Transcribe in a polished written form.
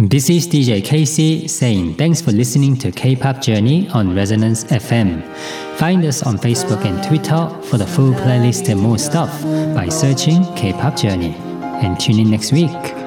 This is DJ Casey saying thanks for listening to K-Pop Journey on Resonance FM. Find us on Facebook and Twitter for the full playlist and more stuff by searching K-Pop Journey. And tune in next week.